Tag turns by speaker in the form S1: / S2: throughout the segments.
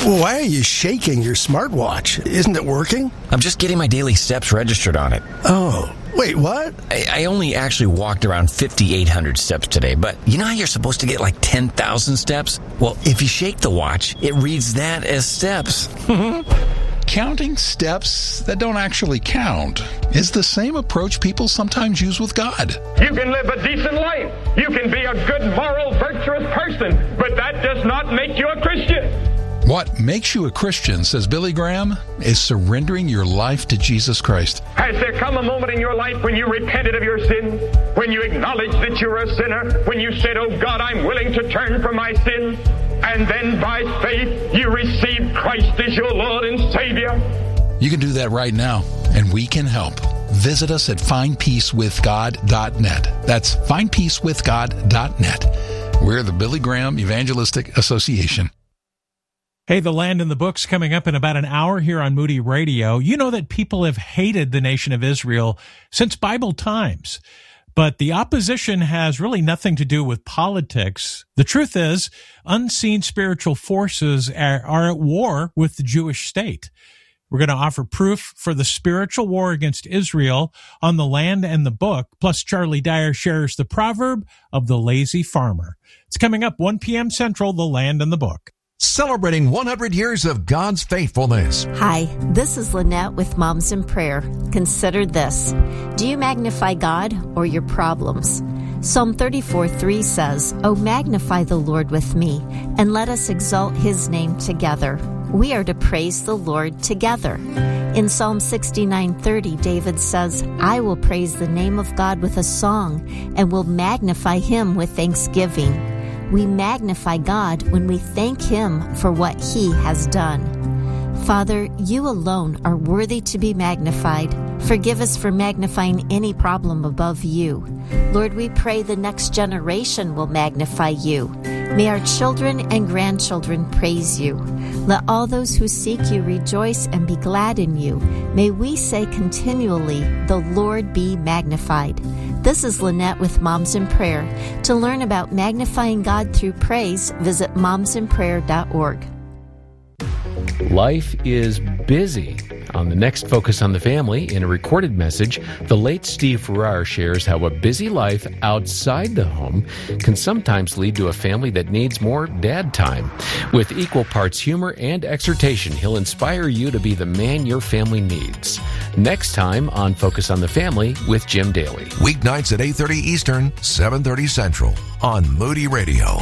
S1: Well, why are you shaking your smartwatch? Isn't it working?
S2: I'm just getting my daily steps registered on it.
S1: Oh, wait, what?
S2: I only actually walked around 5,800 steps today, but you know how you're supposed to get like 10,000 steps? Well, if you shake the watch, it reads that as steps.
S3: Counting steps that don't actually count is the same approach people sometimes use with God.
S4: You can live a decent life. You can be a good, moral, virtuous person, but that does not make you a Christian.
S3: What makes you a Christian, says Billy Graham, is surrendering your life to Jesus Christ.
S4: Has there come a moment in your life when you repented of your sin? When you acknowledged that you're a sinner? When you said, "Oh God, I'm willing to turn from my sin"? And then by faith, you received Christ as your Lord and Savior?
S3: You can do that right now, and we can help. Visit us at findpeacewithgod.net. That's findpeacewithgod.net. We're the Billy Graham Evangelistic Association.
S5: Hey, The Land and the Book's coming up in about an hour here on Moody Radio. You know that people have hated the nation of Israel since Bible times, but the opposition has really nothing to do with politics. The truth is, unseen spiritual forces are at war with the Jewish state. We're going to offer proof for the spiritual war against Israel on The Land and the Book. Plus, Charlie Dyer shares the proverb of the lazy farmer. It's coming up 1 p.m. Central, The Land and the Book.
S6: Celebrating 100 years of God's faithfulness.
S7: Hi, this is Lynette with Moms in Prayer. Consider this. Do you magnify God or your problems? Psalm 34:3 says, "Oh, magnify the Lord with me, and let us exalt his name together." We are to praise the Lord together. In Psalm 69:30, David says, "I will praise the name of God with a song, and will magnify him with thanksgiving." We magnify God when we thank him for what he has done. Father, you alone are worthy to be magnified. Forgive us for magnifying any problem above you. Lord, we pray the next generation will magnify you. May our children and grandchildren praise you. Let all those who seek you rejoice and be glad in you. May we say continually, "The Lord be magnified." This is Lynette with Moms in Prayer. To learn about magnifying God through praise, visit momsinprayer.org.
S8: Life is busy. On the next Focus on the Family, in a recorded message, the late Steve Farrar shares how a busy life outside the home can sometimes lead to a family that needs more dad time. With equal parts humor and exhortation, he'll inspire you to be the man your family needs. Next time on Focus on the Family with Jim Daly.
S6: Weeknights at 8:30 Eastern, 7:30 Central on Moody Radio.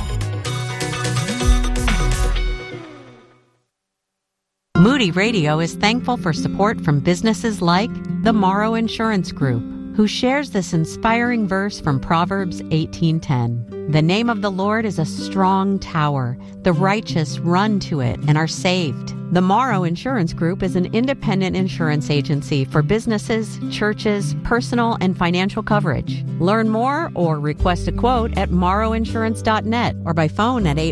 S9: Moody Radio is thankful for support from businesses like the Morrow Insurance Group, who shares this inspiring verse from Proverbs 18:10. The name of the Lord is a strong tower. The righteous run to it and are saved. The Morrow Insurance Group is an independent insurance agency for businesses, churches, personal, and financial coverage. Learn more or request a quote at morrowinsurance.net or by phone at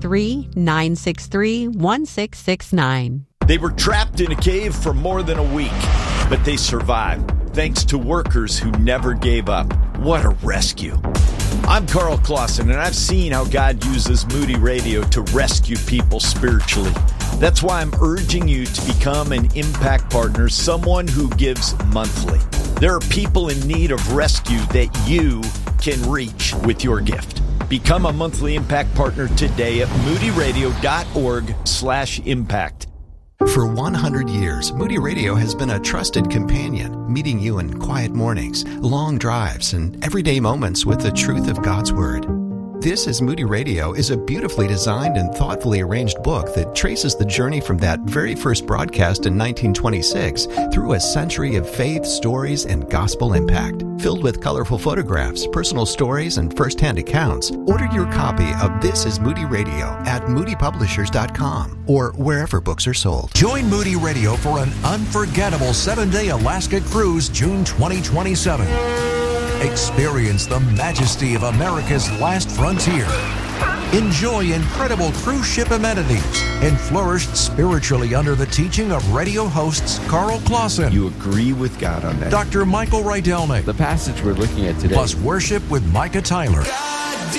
S9: 813-963-1669.
S10: They were trapped in a cave for more than a week, but they survived, thanks to workers who never gave up. What a rescue. I'm Carl Clausen, and I've seen how God uses Moody Radio to rescue people spiritually. That's why I'm urging you to become an Impact Partner, someone who gives monthly. There are people in need of rescue that you can reach with your gift. Become a monthly Impact Partner today at moodyradio.org/impact.
S11: For 100 years, Moody Radio has been a trusted companion, meeting you in quiet mornings, long drives, and everyday moments with the truth of God's Word. This is Moody Radio is a beautifully designed and thoughtfully arranged book that traces the journey from that very first broadcast in 1926 through a century of faith, stories, and gospel impact. Filled with colorful photographs, personal stories, and first-hand accounts, order your copy of This is Moody Radio at moodypublishers.com or wherever books are sold.
S6: Join Moody Radio for an unforgettable 7-day Alaska cruise June 2027. Experience the majesty of America's last frontier. Enjoy incredible cruise ship amenities and flourish spiritually under the teaching of radio hosts Carl Clausen.
S10: You agree with God on that?
S6: Dr. Michael Rydelnik.
S12: The passage we're looking at today.
S6: Plus worship with Micah Tyler.
S13: God did it.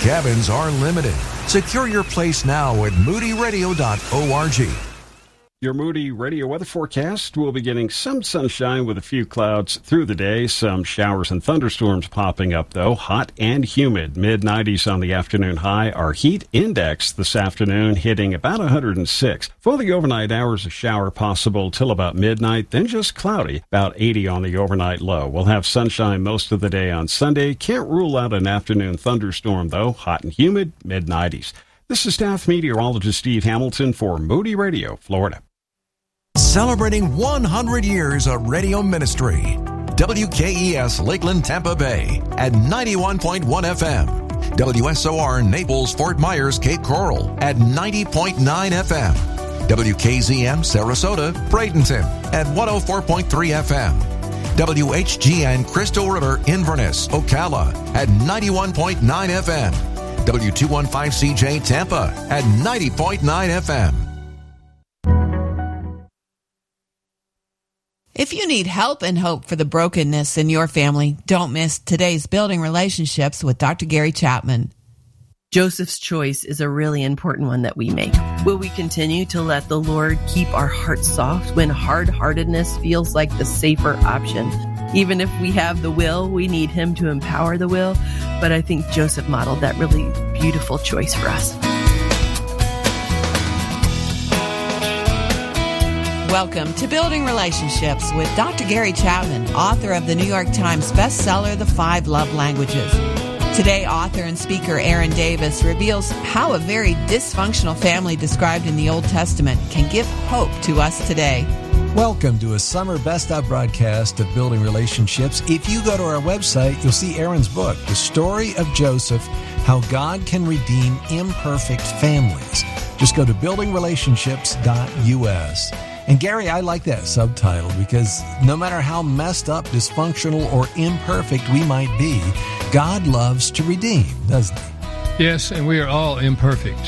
S6: cabins are limited. Secure your place now at moodyradio.org.
S12: Your Moody Radio weather forecast will be getting some sunshine with a few clouds through the day. Some showers and thunderstorms popping up, though. Hot and humid. Mid-90s on the afternoon high. Our heat index this afternoon hitting about 106. For the overnight hours, a shower possible till about midnight, then just cloudy. About 80 on the overnight low. We'll have sunshine most of the day on Sunday. Can't rule out an afternoon thunderstorm, though. Hot and humid. Mid-90s. This is staff meteorologist Steve Hamilton for Moody Radio, Florida.
S6: Celebrating 100 years of radio ministry. WKES Lakeland, Tampa Bay at 91.1 FM. WSOR Naples, Fort Myers, Cape Coral at 90.9 FM. WKZM Sarasota, Bradenton at 104.3 FM. WHGN Crystal River, Inverness, Ocala at 91.9 FM. W215CJ Tampa at 90.9 FM.
S13: If you need help and hope for the brokenness in your family, don't miss today's Building Relationships with Dr. Gary Chapman.
S14: Joseph's choice is a really important one that we make. Will we continue to let the Lord keep our hearts soft when hard-heartedness feels like the safer option? Even if we have the will, we need Him to empower the will. But I think Joseph modeled that really beautiful choice for us.
S13: Welcome to Building Relationships with Dr. Gary Chapman, author of the New York Times bestseller, The 5 Love Languages. Today, author and speaker Aaron Davis reveals how a very dysfunctional family described in the Old Testament can give hope to us today.
S15: Welcome to a summer best-of broadcast of Building Relationships. If you go to our website, you'll see Aaron's book, The Story of Joseph, How God Can Redeem Imperfect Families. Just go to buildingrelationships.us. And Gary, I like that subtitle because no matter how messed up, dysfunctional, or imperfect we might be, God loves to redeem, doesn't He?
S16: Yes, and we are all imperfect.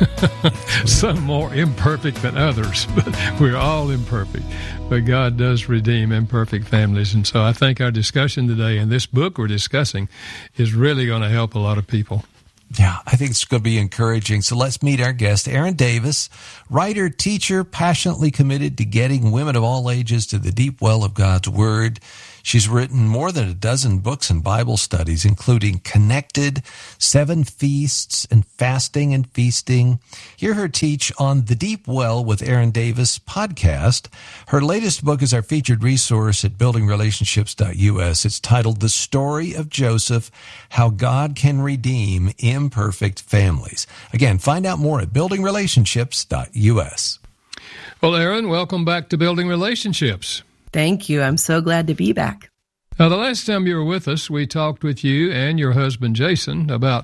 S16: Some more imperfect than others, but we're all imperfect. But God does redeem imperfect families. And so I think our discussion today and this book we're discussing is really going to help a lot of people.
S15: Yeah, I think it's going to be encouraging. So let's meet our guest, Aaron Davis, writer, teacher, passionately committed to getting women of all ages to the deep well of God's Word. She's written more than a dozen books and Bible studies, including Connected, 7 Feasts, and Fasting and Feasting. Hear her teach on The Deep Well with Aaron Davis podcast. Her latest book is our featured resource at buildingrelationships.us. It's titled The Story of Joseph, How God Can Redeem Imperfect Families. Again, find out more at buildingrelationships.us.
S16: Well, Aaron, welcome back to Building Relationships.
S14: Thank you. I'm so glad to be back.
S16: Now, the last time you were with us, we talked with you and your husband, Jason, about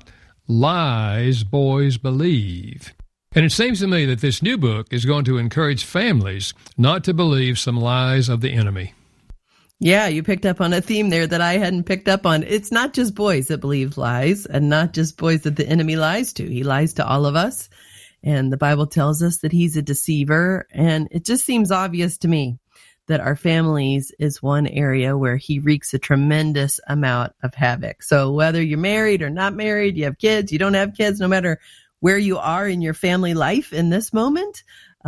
S16: lies boys believe. And it seems to me that this new book is going to encourage families not to believe some lies of the enemy.
S14: Yeah, you picked up on a theme there that I hadn't picked up on. It's not just boys that believe lies and not just boys that the enemy lies to. He lies to all of us. And the Bible tells us that he's a deceiver. And it just seems obvious to me that our families is one area where he wreaks a tremendous amount of havoc. So whether you're married or not married, you have kids, you don't have kids, no matter where you are in your family life in this moment,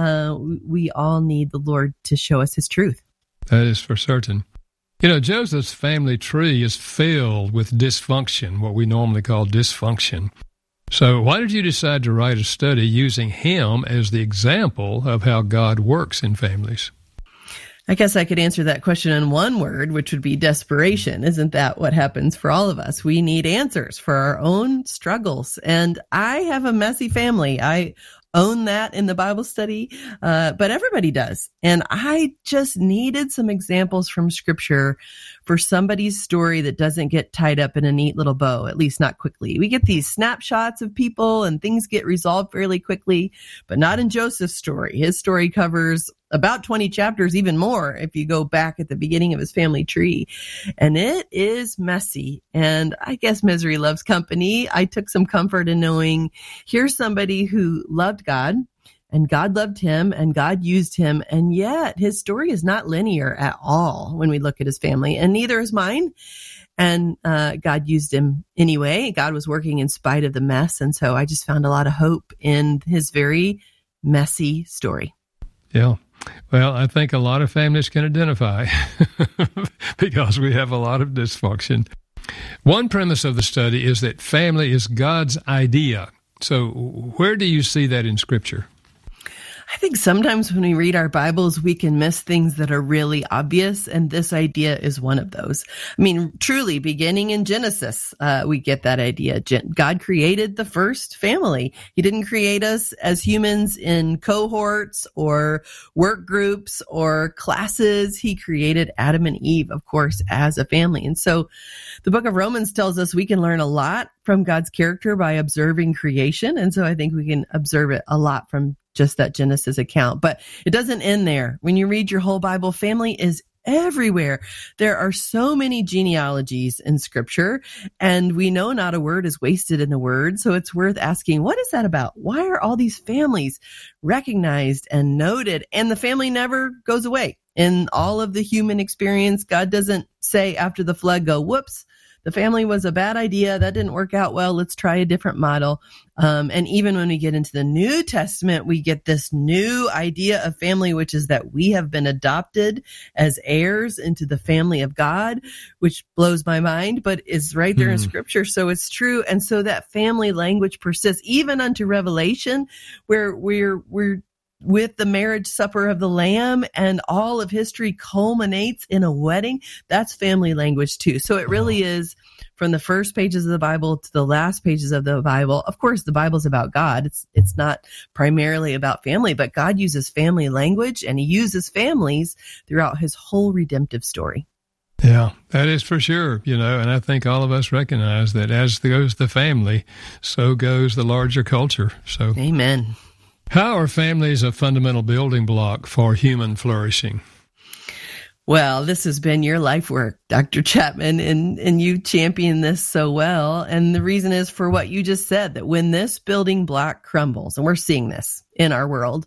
S14: we all need the Lord to show us His truth.
S16: That is for certain. You know, Joseph's family tree is filled with dysfunction, what we normally call dysfunction. So why did you decide to write a study using him as the example of how God works in families?
S14: I guess I could answer that question in one word, which would be desperation. Isn't that what happens for all of us? We need answers for our own struggles. And I have a messy family. I own that in the Bible study, but everybody does. And I just needed some examples from Scripture for somebody's story that doesn't get tied up in a neat little bow, at least not quickly. We get these snapshots of people and things get resolved fairly quickly, but not in Joseph's story. His story covers about 20 chapters, even more, if you go back at the beginning of his family tree. And it is messy. And I guess misery loves company. I took some comfort in knowing here's somebody who loved God, and God loved him, and God used him. And yet his story is not linear at all when we look at his family, and neither is mine. And God used him anyway. God was working in spite of the mess. And so I just found a lot of hope in his very messy story.
S16: Yeah. Well, I think a lot of families can identify because we have a lot of dysfunction. One premise of the study is that family is God's idea. So where do you see that in Scripture?
S14: I think sometimes when we read our Bibles, we can miss things that are really obvious, and this idea is one of those. I mean, truly, beginning in Genesis, we get that idea. God created the first family. He didn't create us as humans in cohorts or work groups or classes. He created Adam and Eve, of course, as a family. And so the book of Romans tells us we can learn a lot from God's character by observing creation. And so I think we can observe it a lot from just that Genesis account. But it doesn't end there. When you read your whole Bible, family is everywhere. There are so many genealogies in Scripture, and we know not a word is wasted in a word. So it's worth asking, what is that about? Why are all these families recognized and noted? And the family never goes away. In all of the human experience, God doesn't say after the flood, go, whoops, the family was a bad idea. That didn't work out well. Let's try a different model. And even when we get into the New Testament, we get this new idea of family, which is that we have been adopted as heirs into the family of God, which blows my mind, but is right there in Scripture. So it's true. And so that family language persists even unto Revelation, where we're with the marriage supper of the Lamb, and all of history culminates in a wedding. That's family language too. So it really is from the first pages of the Bible to the last pages of the Bible. Of course, the Bible's about God. It's not primarily about family, but God uses family language, and he uses families throughout his whole redemptive story.
S16: Yeah, that is for sure, and I think all of us recognize that as goes the family, so goes the larger culture. So,
S14: amen.
S16: How are families a fundamental building block for human flourishing?
S14: Well, this has been your life work, Dr. Chapman, and you champion this so well. And the reason is for what you just said, that when this building block crumbles, and we're seeing this in our world,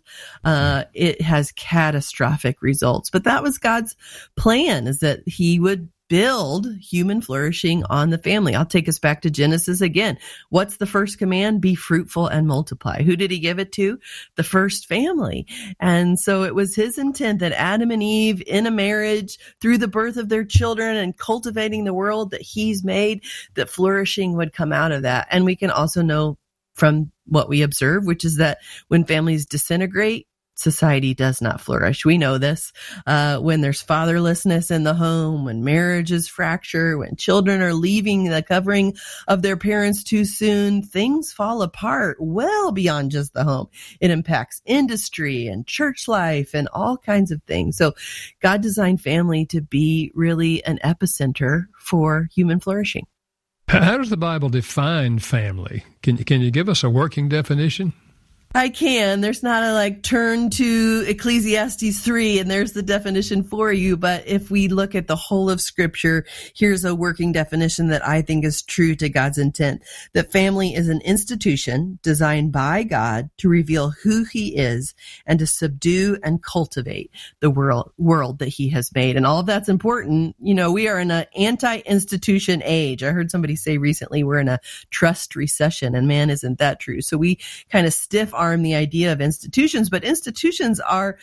S14: it has catastrophic results. But that was God's plan, is that he would build human flourishing on the family. I'll take us back to Genesis again. What's the first command? Be fruitful and multiply. Who did he give it to? The first family. And so it was his intent that Adam and Eve, in a marriage, through the birth of their children and cultivating the world that he's made, that flourishing would come out of that. And we can also know from what we observe, which is that when families disintegrate, society does not flourish. We know this. When there's fatherlessness in the home, when marriages fracture, when children are leaving the covering of their parents too soon, things fall apart well beyond just the home. It impacts industry and church life and all kinds of things. So God designed family to be really an epicenter for human flourishing.
S16: How does the Bible define family? Can you give us a working definition?
S14: I can. There's not a turn to Ecclesiastes 3 and there's the definition for you. But if we look at the whole of Scripture, here's a working definition that I think is true to God's intent. That family is an institution designed by God to reveal who he is and to subdue and cultivate the world that he has made. And all of that's important. We are in an anti-institution age. I heard somebody say recently we're in a trust recession, and man, isn't that true? So we kind of stiff arm the idea of institutions, but institutions are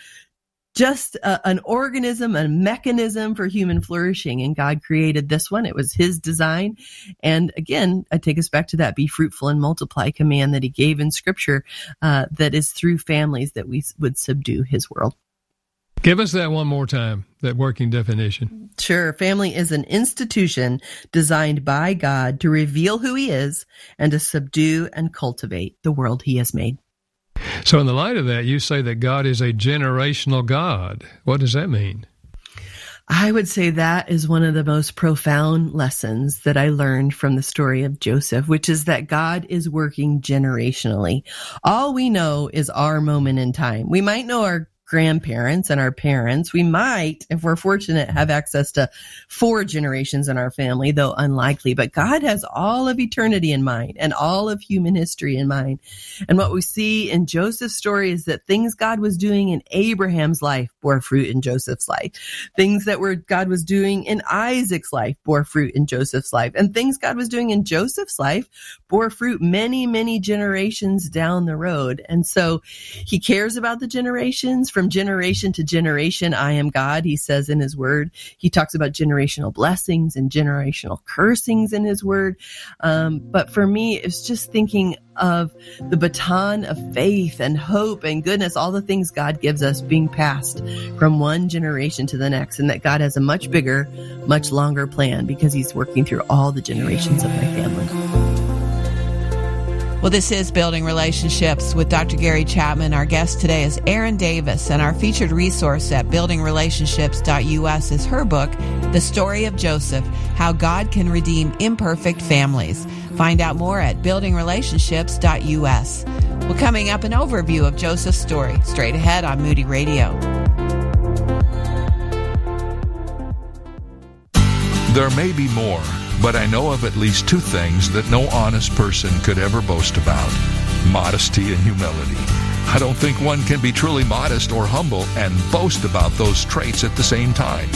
S14: just an organism, a mechanism for human flourishing. And God created this one. It was his design. And again, I take us back to that be fruitful and multiply command that he gave in Scripture, that is through families that we would subdue his world.
S16: Give us that one more time, that working definition.
S14: Sure. Family is an institution designed by God to reveal who he is and to subdue and cultivate the world he has made.
S16: So in the light of that, you say that God is a generational God. What does that mean?
S14: I would say that is one of the most profound lessons that I learned from the story of Joseph, which is that God is working generationally. All we know is our moment in time. We might know our grandparents and our parents. We might, if we're fortunate, have access to 4 generations in our family, though unlikely. But God has all of eternity in mind and all of human history in mind. And what we see in Joseph's story is that things God was doing in Abraham's life bore fruit in Joseph's life. Things that God was doing in Isaac's life bore fruit in Joseph's life. And things God was doing in Joseph's life bore fruit many, many generations down the road. And so he cares about the generations. From generation to generation, I am God, he says in his word. He talks about generational blessings and generational cursings in his word. But for me, it's just thinking of the baton of faith and hope and goodness, all the things God gives us being passed from one generation to the next, and that God has a much bigger, much longer plan because he's working through all the generations of my family.
S13: Well, this is Building Relationships with Dr. Gary Chapman. Our guest today is Erin Davis, and our featured resource at buildingrelationships.us is her book, The Story of Joseph, How God Can Redeem Imperfect Families. Find out more at buildingrelationships.us. Well, coming up, an overview of Joseph's story, straight ahead on Moody Radio.
S17: There may be more, but I know of at least two things that no honest person could ever boast about: modesty and humility. I don't think one can be truly modest or humble and boast about those traits at the same time.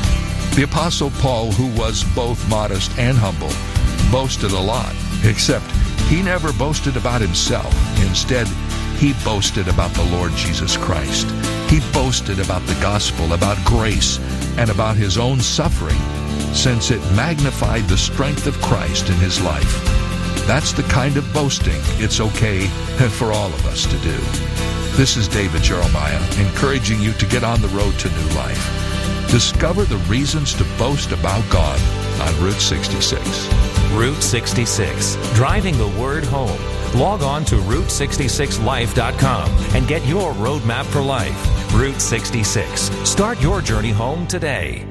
S17: The Apostle Paul, who was both modest and humble, boasted a lot, except he never boasted about himself. Instead, he boasted about the Lord Jesus Christ. He boasted about the gospel, about grace, and about his own suffering, since it magnified the strength of Christ in his life. That's the kind of boasting it's okay for all of us to do. This is David Jeremiah, encouraging you to get on the road to new life. Discover the reasons to boast about God on Route 66.
S18: Route 66, driving the word home. Log on to Route66Life.com and get your roadmap for life. Route 66. Start your journey home today.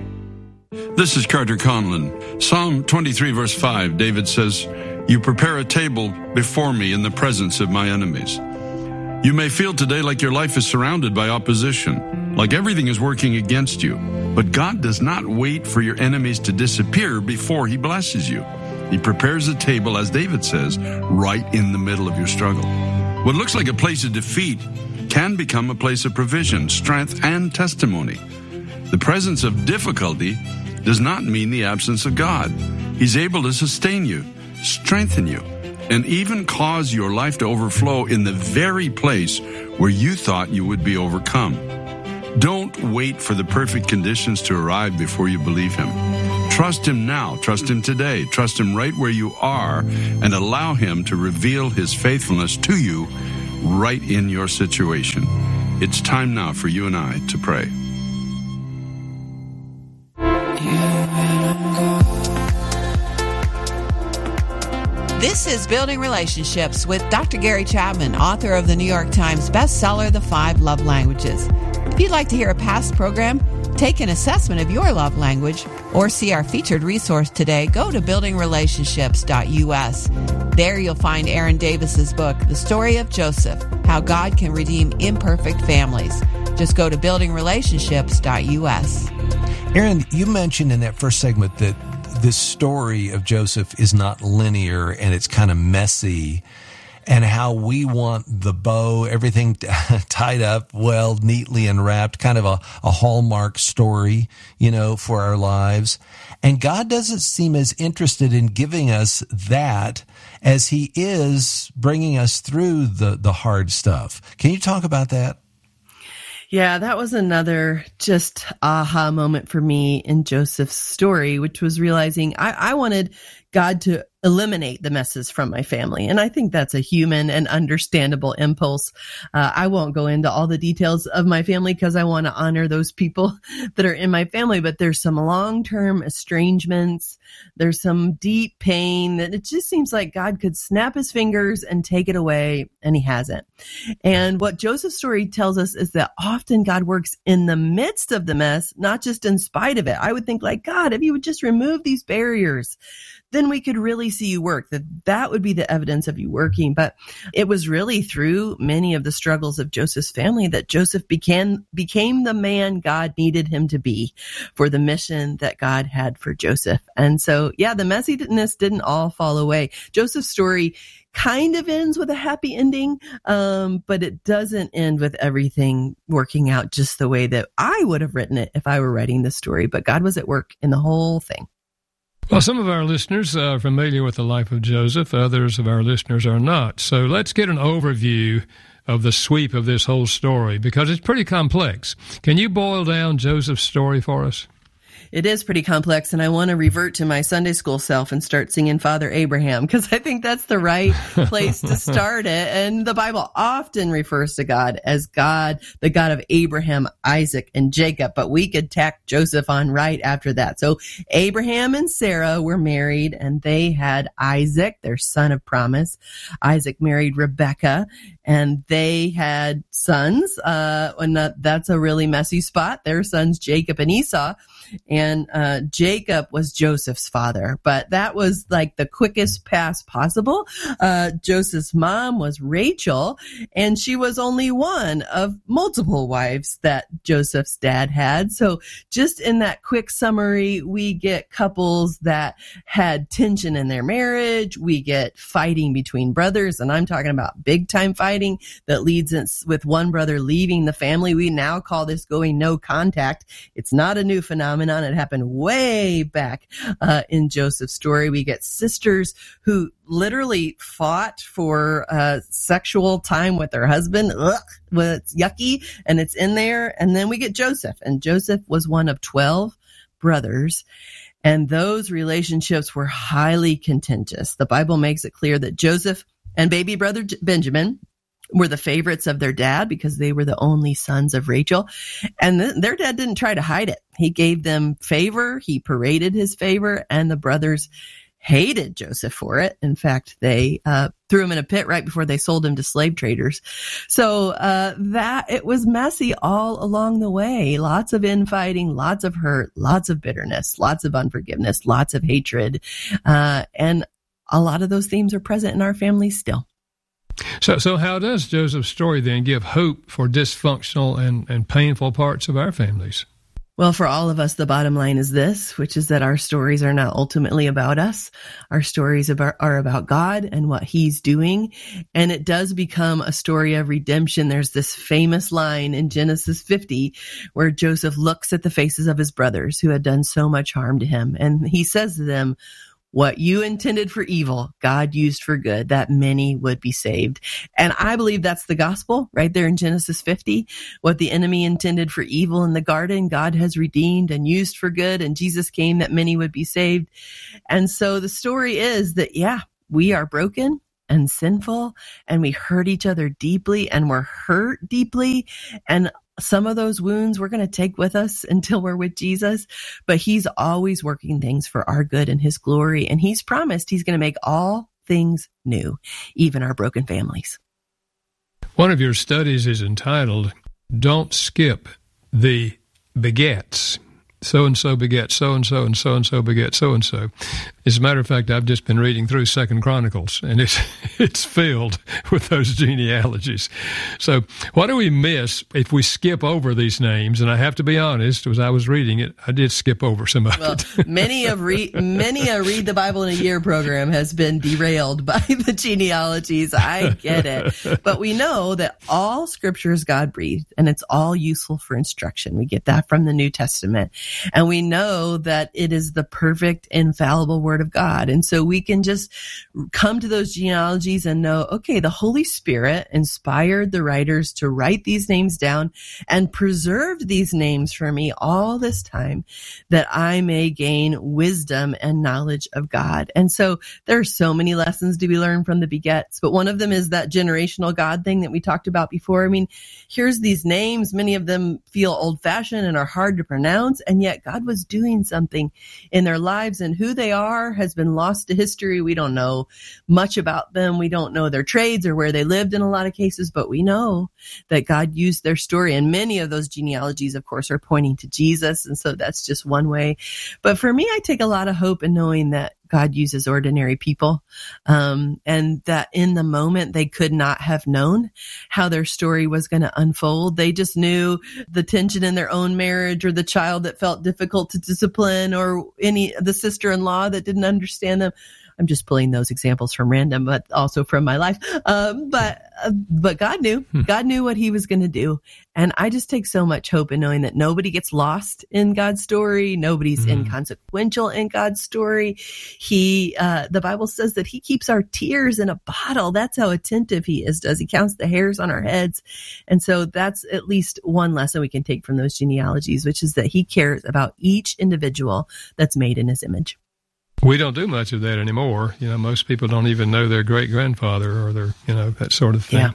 S19: This is Carter Conlon. Psalm 23, verse 5, David says, "You prepare a table before me in the presence of my enemies." You may feel today like your life is surrounded by opposition, like everything is working against you. But God does not wait for your enemies to disappear before he blesses you. He prepares a table, as David says, right in the middle of your struggle. What looks like a place of defeat can become a place of provision, strength, and testimony. The presence of difficulty does not mean the absence of God. He's able to sustain you, strengthen you, and even cause your life to overflow in the very place where you thought you would be overcome. Don't wait for the perfect conditions to arrive before you believe him. Trust him now. Trust him today. Trust him right where you are, and allow him to reveal his faithfulness to you right in your situation. It's time now for you and I to pray.
S13: This is Building Relationships with Dr. Gary Chapman, author of the New York Times bestseller, The 5 Love Languages. If you'd like to hear a past program, take an assessment of your love language, or see our featured resource today, go to buildingrelationships.us. There you'll find Erin Davis's book, The Story of Joseph, How God Can Redeem Imperfect Families. Just go to buildingrelationships.us.
S15: Erin, you mentioned in that first segment that this story of Joseph is not linear and it's kind of messy, and how we want the bow, everything tied up well, neatly unwrapped, kind of a Hallmark story, for our lives. And God doesn't seem as interested in giving us that as he is bringing us through the hard stuff. Can you talk about that?
S14: Yeah, that was another just aha moment for me in Joseph's story, which was realizing I wanted God to eliminate the messes from my family. And I think that's a human and understandable impulse. I won't go into all the details of my family because I want to honor those people that are in my family, but there's some long-term estrangements. There's some deep pain that it just seems like God could snap his fingers and take it away, and he hasn't. And what Joseph's story tells us is that often God works in the midst of the mess, not just in spite of it. I would think like, God, if you would just remove these barriers then we could really see you work. That would be the evidence of you working. But it was really through many of the struggles of Joseph's family that Joseph became the man God needed him to be for the mission that God had for Joseph. And so, yeah, the messiness didn't all fall away. Joseph's story kind of ends with a happy ending, but it doesn't end with everything working out just the way that I would have written it if I were writing this story. But God was at work in the whole thing.
S16: Well, some of our listeners are familiar with the life of Joseph. Others of our listeners are not. So let's get an overview of the sweep of this whole story, because it's pretty complex. Can you boil down Joseph's story for us?
S14: It is pretty complex, and I want to revert to my Sunday school self and start singing Father Abraham, because I think that's the right place to start it. And the Bible often refers to God as God, the God of Abraham, Isaac, and Jacob, but we could tack Joseph on right after that. So Abraham and Sarah were married, and they had Isaac, their son of promise. Isaac married Rebekah, and they had sons, and that's a really messy spot. Their sons, Jacob and Esau. And Jacob was Joseph's father, but that was like the quickest pass possible. Joseph's mom was Rachel, and she was only one of multiple wives that Joseph's dad had. So just in that quick summary, we get couples that had tension in their marriage. We get fighting between brothers, and I'm talking about big time fighting that leads us with one brother leaving the family. We now call this going no contact. It's not a new phenomenon. It happened way back in Joseph's story. We get sisters who literally fought for sexual time with their husband. Ugh, well, it's yucky, and it's in there. And then we get Joseph, and Joseph was one of 12 brothers. And those relationships were highly contentious. The Bible makes it clear that Joseph and baby brother Benjamin were the favorites of their dad because they were the only sons of Rachel. And their dad didn't try to hide it. He gave them favor. He paraded his favor, and the brothers hated Joseph for it. In fact, they threw him in a pit right before they sold him to slave traders. So that it was messy all along the way. Lots of infighting, lots of hurt, lots of bitterness, lots of unforgiveness, lots of hatred. And a lot of those themes are present in our family still.
S16: So how does Joseph's story then give hope for dysfunctional and painful parts of our families?
S14: Well, for all of us, the bottom line is this, which is that our stories are not ultimately about us. Our stories are about God and what He's doing. And it does become a story of redemption. There's this famous line in Genesis 50 where Joseph looks at the faces of his brothers who had done so much harm to him. And he says to them, "What you intended for evil, God used for good, that many would be saved." And I believe that's the gospel right there in Genesis 50. What the enemy intended for evil in the garden, God has redeemed and used for good. And Jesus came that many would be saved. And so the story is that, yeah, we are broken and sinful, and we hurt each other deeply, and we're hurt deeply. And some of those wounds we're going to take with us until we're with Jesus, but He's always working things for our good and His glory. And He's promised He's going to make all things new, even our broken families.
S16: One of your studies is entitled, "Don't Skip the Begets." So-and-so beget so-and-so, and so-and-so beget so-and-so. As a matter of fact, I've just been reading through 2 Chronicles, and it's filled with those genealogies. So what do we miss if we skip over these names? And I have to be honest, as I was reading it, I did skip over some of it.
S14: Many a Read the Bible in a Year program has been derailed by the genealogies. I get it. But we know that all Scripture is God-breathed, and it's all useful for instruction. We get that from the New Testament. And we know that it is the perfect, infallible Word of God. And so we can just come to those genealogies and know, okay, the Holy Spirit inspired the writers to write these names down and preserved these names for me all this time that I may gain wisdom and knowledge of God. And so there are so many lessons to be learned from the begets, but one of them is that generational God thing that we talked about before. I mean, here's these names. Many of them feel old-fashioned and are hard to pronounce, and yet God was doing something in their lives, and who they are has been lost to history. We don't know much about them. We don't know their trades or where they lived in a lot of cases, but we know that God used their story. And many of those genealogies, of course, are pointing to Jesus. And so that's just one way. But for me, I take a lot of hope in knowing that God uses ordinary people, and that in the moment they could not have known how their story was going to unfold. They just knew the tension in their own marriage, or the child that felt difficult to discipline, or the sister-in-law that didn't understand them. I'm just pulling those examples from random, but also from my life. But God knew. God knew what he was going to do. And I just take so much hope in knowing that nobody gets lost in God's story. Nobody's inconsequential in God's story. The Bible says that he keeps our tears in a bottle. That's how attentive he is. He counts the hairs on our heads. And so that's at least one lesson we can take from those genealogies, which is that he cares about each individual that's made in his image.
S16: We don't do much of that anymore. Most people don't even know their great-grandfather or their, that sort of thing. Yeah.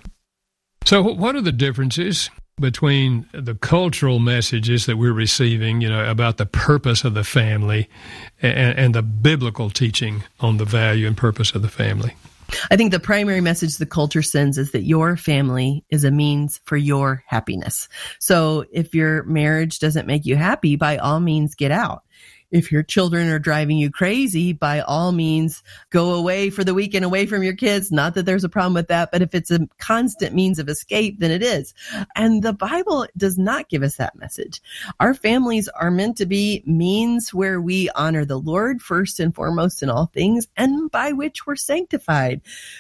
S16: So what are the differences between the cultural messages that we're receiving, about the purpose of the family and the biblical teaching on the value and purpose of the family?
S14: I think the primary message the culture sends is that your family is a means for your happiness. So if your marriage doesn't make you happy, by all means, get out. If your children are driving you crazy, by all means, go away for the weekend, away from your kids. Not that there's a problem with that, but if it's a constant means of escape, then it is. And the Bible does not give us that message. Our families are meant to be means where we honor the Lord first and foremost in all things, and by which we're sanctified.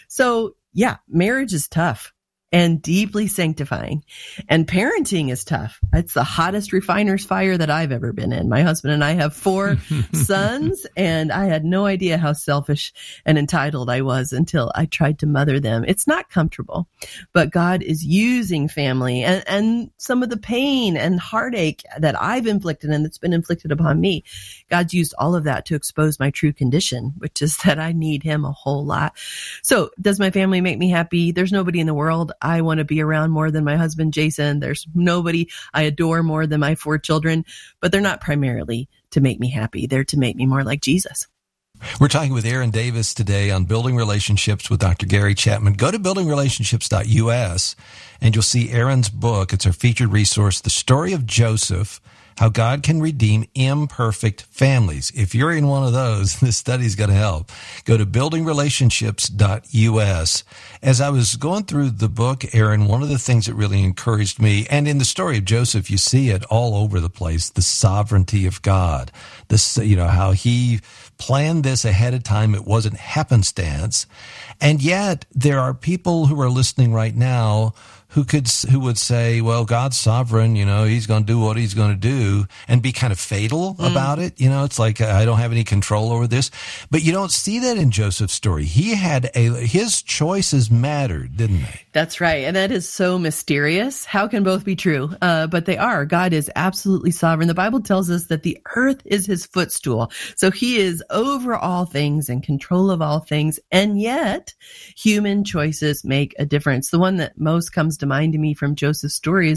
S14: So yeah, marriage is tough and deeply sanctifying. And parenting is tough. It's the hottest refiner's fire that I've ever been in. My husband and I have 4 sons, and I had no idea how selfish and entitled I was until I tried to mother them. It's not comfortable, but God is using family and some of the pain and heartache that I've inflicted and that's been inflicted upon me. God's used all of that to expose my true condition, which is that I need him a whole lot. So does my family make me happy? There's nobody in the world I want to be around more than my husband, Jason. There's nobody I adore more than my 4 children, but they're not primarily to make me happy. They're to make me more like Jesus.
S15: We're talking with Aaron Davis today on Building Relationships with Dr. Gary Chapman. Go to buildingrelationships.us and you'll see Aaron's book. It's our featured resource, The Story of Joseph, How God Can Redeem Imperfect Families. If you're in one of those, this study's going to help. Go to buildingrelationships.us. As I was going through the book, Aaron, one of the things that really encouraged me, and in the story of Joseph, you see it all over the place, the sovereignty of God. This, how he planned this ahead of time. It wasn't happenstance. And yet there are people who are listening right now who would say, well, God's sovereign, he's going to do what he's going to do, and be kind of fatal about it. It's like, I don't have any control over this. But you don't see that in Joseph's story. His choices mattered, didn't they?
S14: That's right. And that is so mysterious. How can both be true? But they are. God is absolutely sovereign. The Bible tells us that the earth is his footstool. So he is over all things, in control of all things. And yet human choices make a difference. The one that most comes to mind to me from Joseph's story is